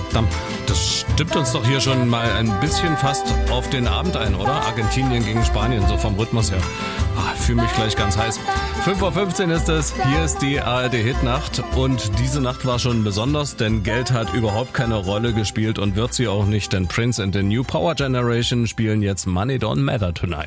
Das stimmt uns doch hier schon mal ein bisschen fast auf den Abend ein, oder? Argentinien gegen Spanien, so vom Rhythmus her. Fühle mich gleich ganz heiß. 5:15 Uhr ist es, hier ist die ARD-Hitnacht und diese Nacht war schon besonders, denn Geld hat überhaupt keine Rolle gespielt und wird sie auch nicht, denn Prince and the New Power Generation spielen jetzt Money Don't Matter Tonight.